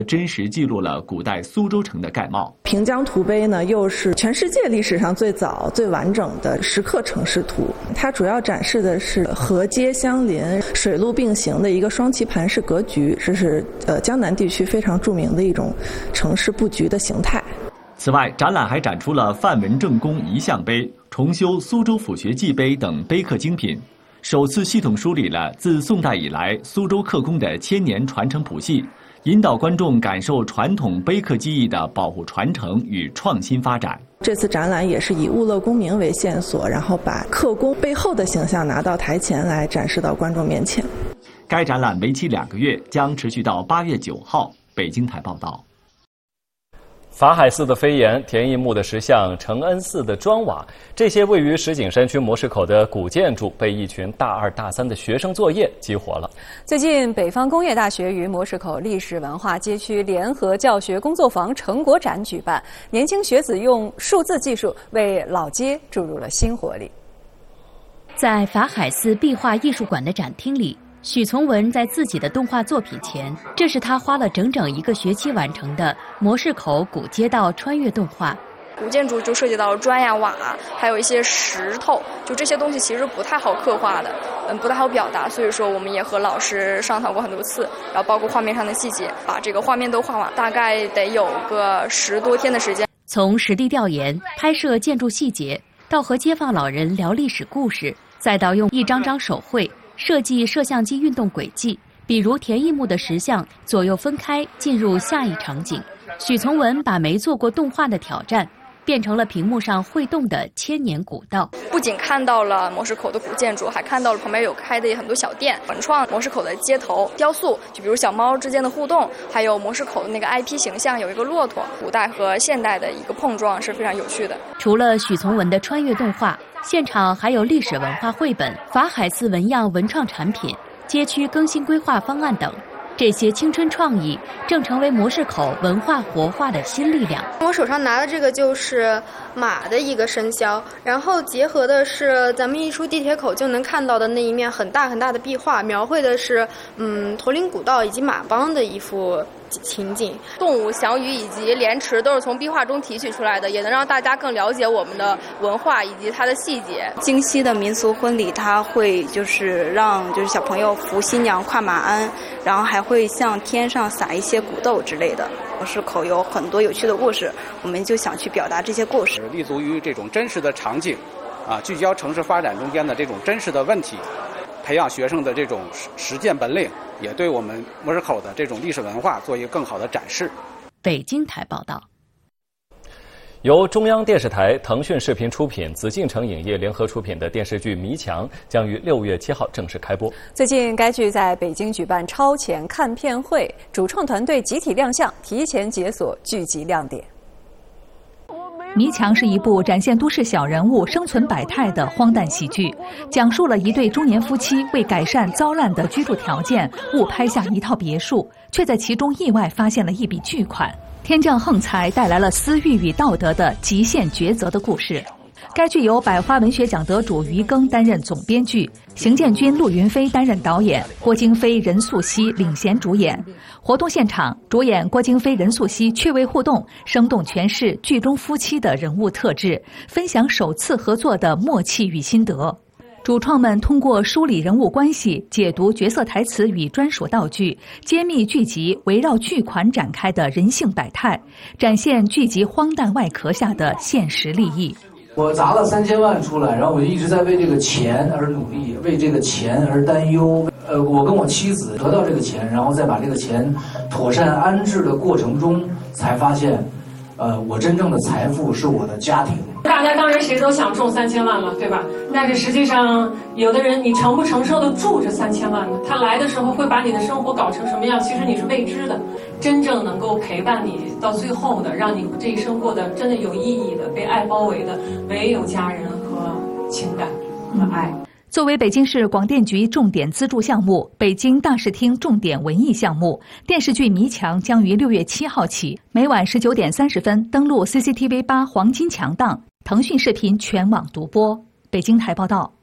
真实记录了古代苏州城的概貌。 平江图碑呢，又是全世界历史上最早、最完整的石刻城市图。它主要展示的是河街相邻、水陆并行的一个双棋盘式格局，这是江南地区非常著名的一种城市布局的形态。 此外，展览还展出了范文正公遗像碑、重修苏州府学记碑等碑刻精品，首次系统梳理了自宋代以来苏州刻工的千年传承谱系，引导观众感受传统碑刻技艺的保护传承与创新发展。 这次展览也是以物乐功名为线索，然后把刻工背后的形象拿到台前来展示到观众面前。 该展览为期2个月，将持续到8月9号。北京台报道。 法海寺的飞檐、田义墓的石像、承恩寺的砖瓦，这些位于石景山区磨石口的古建筑，被一群大2、大3的学生作业激活了。 最近，北方工业大学与磨石口历史文化街区联合教学工作坊成果展举办，年轻学子用数字技术为老街注入了新活力。 在法海寺壁画艺术馆的展厅里，许从文在自己的动画作品前，这是他花了整整1个学期完成的磨石口古街道穿越动画。 古建筑就涉及到砖呀、瓦，还有一些石头，就这些东西其实不太好刻画的，不太好表达。所以说，我们也和老师商讨过很多次，然后包括画面上的细节，把这个画面都画完，大概得有个10多天的时间。 从实地调研、拍摄建筑细节，到和街坊老人聊历史故事，再到用一张张手绘设计摄像机运动轨迹，比如田义墓的石像左右分开进入下一场景。许从文把没做过动画的挑战变成了屏幕上会动的千年古道。 不仅看到了磨石口的古建筑，还看到了旁边有开的很多小店，文创磨石口的街头雕塑，就比如小猫之间的互动，还有磨石口的那个 IP 形象，有一个骆驼，古代和现代的一个碰撞是非常有趣的。 除了许从文的穿越动画，现场还有历史文化绘本、法海寺纹样文创产品、街区更新规划方案等。这些青春创意正成为磨石口文化活化的新力量。 我手上拿的这个就是马的一个生肖，然后结合的是咱们一出地铁口就能看到的那一面很大很大的壁画，描绘的是驼铃古道以及马帮的一幅情景。 动物、祥鱼以及莲池都是从壁画中提取出来的，也能让大家更了解我们的文化以及它的细节。 京西的民俗婚礼，它会让小朋友扶新娘跨马鞍，然后还会向天上撒一些谷豆之类的。磨石口有很多有趣的故事，我们就想去表达这些故事， 立足于这种真实的场景，聚焦城市发展中间的这种真实的问题，培养学生的这种实践本领，也对我们磨石口的这种历史文化做一个更好的展示。 北京台报道。 由中央电视台、腾讯视频出品、紫禁城影业联合出品的电视剧《迷墙》将于6月7号正式开播。 最近，该剧在北京举办超前看片会，主创团队集体亮相，提前解锁剧集亮点。 迷墙是一部展现都市小人物生存百态的荒诞喜剧，讲述了一对中年夫妻为改善糟烂的居住条件，误拍下一套别墅，却在其中意外发现了一笔巨款。天降横财带来了私欲与道德的极限抉择的故事。该剧由百花文学奖得主于庚担任总编剧，邢建军、陆云飞担任导演，郭京飞、任素汐领衔主演。活动现场，主演郭京飞、任素汐趣味互动，生动诠释剧中夫妻的人物特质，分享首次合作的默契与心得。主创们通过梳理人物关系、解读角色台词与专属道具，揭秘剧集围绕巨款展开的人性百态，展现剧集荒诞外壳下的现实利益。 我砸了3000万出来，然后我就一直在为这个钱而努力，为这个钱而担忧。我跟我妻子得到这个钱，然后再把这个钱妥善安置的过程中，才发现，我真正的财富是我的家庭。 大家当然谁都想中3000万了，对吧？但是实际上，有的人你承不承受得住这3000万呢？他来的时候会把你的生活搞成什么样？其实你是未知的。真正能够陪伴你到最后的，让你这一生过得真的有意义的、被爱包围的，唯有家人和情感和爱。 作为北京市广电局重点资助项目、北京大视听重点文艺项目，电视剧《迷墙》将于6月7号起，每晚19点30分登陆 CCTV 8黄金强档，腾讯视频全网独播。北京台报道。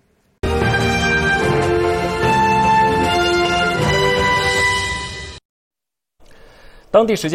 当地时间